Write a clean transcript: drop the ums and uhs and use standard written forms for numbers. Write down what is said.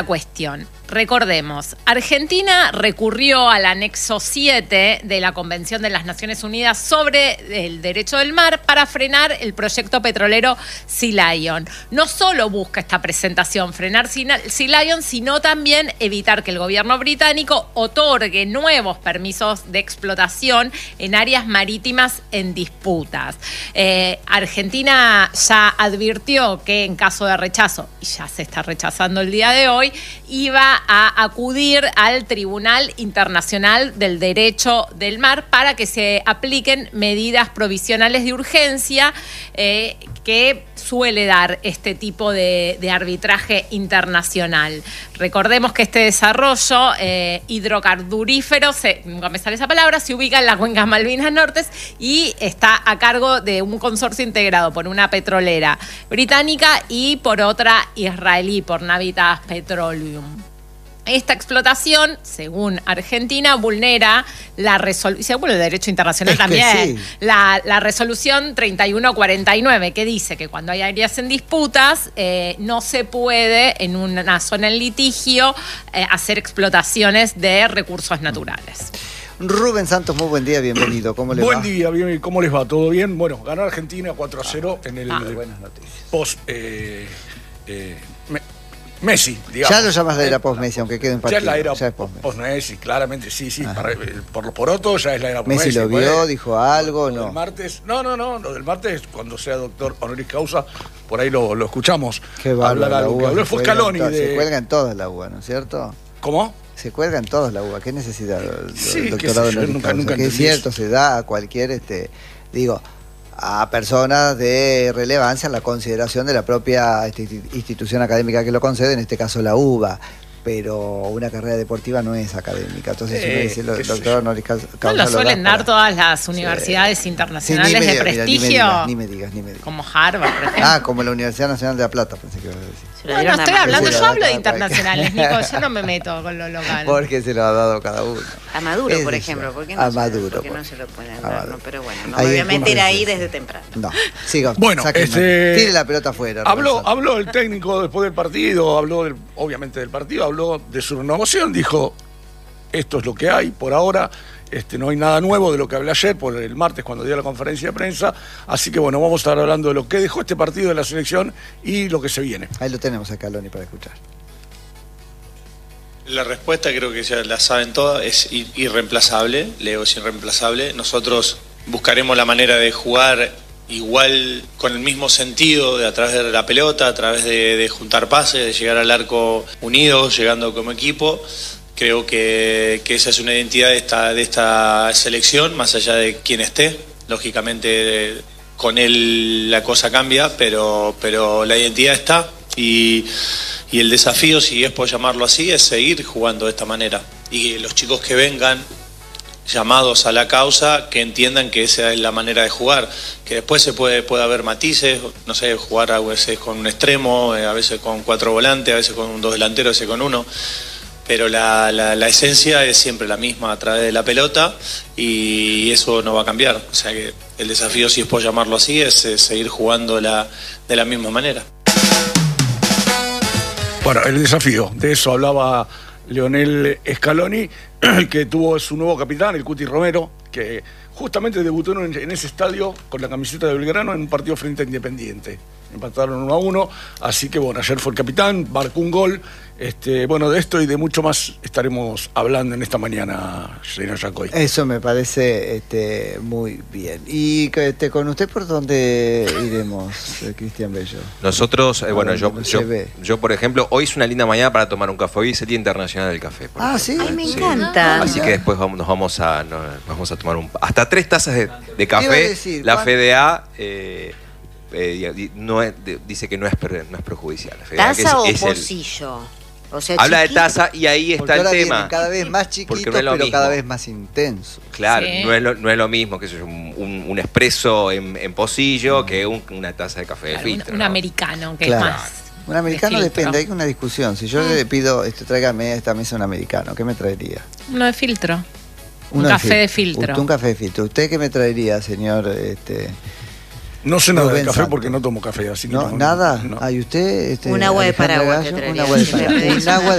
cuestión. Recordemos, Argentina recurrió al anexo 7 de la Convención de las Naciones Unidas sobre el derecho del mar para frenar el proyecto petrolero Sea Lion. No solo busca esta presentación frenar Sea Lion, sino también evitar que el gobierno británico otorgue nuevos permisos de explotación en áreas marítimas en disputas. Argentina ya advirtió que en caso de rechazo, y ya se está rechazando el día de hoy, iba a acudir al Tribunal Internacional del Derecho del Mar para que se apliquen medidas provisionales de urgencia que suele dar este tipo de arbitraje internacional. Recordemos que este desarrollo hidrocarburífero, nunca me sale esa palabra, se ubica en las cuencas Malvinas Norte y está a cargo de un consorcio integrado por una petrolera británica y por otra israelí, por Navitas Petroleum. Esta explotación, según Argentina, vulnera la resolución, según el derecho internacional también, sí, la resolución 3149, que dice que cuando hay áreas en disputas, no se puede en una zona en litigio hacer explotaciones de recursos naturales. Rubén Santos, muy buen día, bienvenido. ¿Cómo le va? Buen día, bien, ¿cómo les va? ¿Todo bien? Bueno, ganó Argentina 4-0 en el buenas noticias. Post Messi, digamos. Ya lo llamas de la post-Messi, aunque quede en partido. Ya es la era post-Messi. Post-Messi, claramente, sí. Por lo poroto ya es la era post-Messi. ¿Messi lo vio, dijo algo, lo no? Del martes, no, lo del martes, cuando sea doctor honoris causa, por ahí lo escuchamos. Qué bárbaro, hablar algo. Habló fue Scaloni Se cuelgan todas la UBA, ¿no es cierto? ¿Cómo? Se cuelgan todas la UBA, ¿qué necesidad? Sí, doctorado nunca que es cierto, se da a cualquier, a personas de relevancia en la consideración de la propia institución académica que lo concede, en este caso la UBA, pero una carrera deportiva no es académica, entonces uno dice el doctor honoris causa. ¿No lo suelen dar todas las universidades internacionales de prestigio? Ni me digas. Como Harvard, por ejemplo. Como la Universidad Nacional de La Plata, pensé que ibas a decir. No estoy hablando, yo hablo de internacionales, Nico, yo no me meto con lo local. Porque se lo ha dado cada uno. A Maduro, por ejemplo, ¿por qué no, no se lo pueden dar? No, pero bueno, no me voy a meter ahí desde temprano. No, siga. Bueno, tire la pelota afuera. Habló el técnico después del partido, habló obviamente del partido, habló de su renovación, dijo, esto es lo que hay por ahora. No hay nada nuevo de lo que hablé ayer, por el martes cuando dio la conferencia de prensa. Así que bueno, vamos a estar hablando de lo que dejó este partido de la selección y lo que se viene. Ahí lo tenemos a Scaloni para escuchar. La respuesta creo que ya la saben todas, es irreemplazable. Leo es irreemplazable. Nosotros buscaremos la manera de jugar igual, con el mismo sentido, a través de la pelota, a través de juntar pases, de llegar al arco unidos, llegando como equipo. Creo que esa es una identidad de esta selección, más allá de quién esté. Lógicamente con él la cosa cambia, pero la identidad está y el desafío, si es por llamarlo así, es seguir jugando de esta manera. Y los chicos que vengan llamados a la causa, que entiendan que esa es la manera de jugar, que después puede haber matices, no sé, jugar a veces con un extremo, a veces con 4 volantes, a veces con 2 delanteros, a veces con 1. Pero la esencia es siempre la misma a través de la pelota y eso no va a cambiar. O sea que el desafío, si es por llamarlo así, es seguir jugando de la misma manera. Bueno, el desafío, de eso hablaba Lionel Scaloni, que tuvo su nuevo capitán, el Cuti Romero, que justamente debutó en ese estadio con la camiseta de Belgrano en un partido frente a Independiente. Empataron 1-1, así que bueno, ayer fue el capitán, marcó un gol. Bueno, de esto y de mucho más estaremos hablando en esta mañana, señor Yacoy. Eso me parece muy bien. ¿Y con usted por dónde iremos, Cristian Bello? Nosotros, yo por ejemplo, hoy es una linda mañana para tomar un café. Hoy es el Día Internacional del Café. ¿Sí? Ay, me encanta. Así que después nos vamos a tomar hasta 3 tazas de café. La FDA dice que no es perjudicial. ¿Taza o pocillo? O sea, habla de taza y ahí está el tema. Cada vez más chiquito, pero cada vez más intenso. Claro, sí. no es lo mismo que un espresso en pocillo que una taza de café de filtro. Un americano, que claro. es más. Un americano de filtro. depende, hay una discusión. Si yo le pido, tráigame a esta mesa un americano, ¿qué me traería? Uno de filtro. Un café de filtro. Un café de filtro. ¿Usted qué me traería, señor No sé nada de café porque no tomo café, así que ¿Nada? No. ¿Hay usted? Un agua de Paraguay. Un agua de Paraguay.